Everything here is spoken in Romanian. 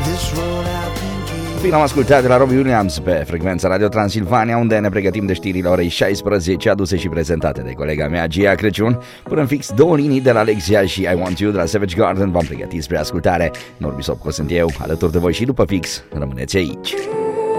Am ascultat de la Robbie Williams pe frecvența Radio Transilvania, unde ne pregătim de știrile orei 16, aduse și prezentate de colega mea Gia Crăciun. Până în fix 2 linii de la Alexia și I Want You de la Savage Garden v-am pregătit spre ascultare. Norbi Sopco sunt eu, alături de voi și după fix. Rămâneți aici.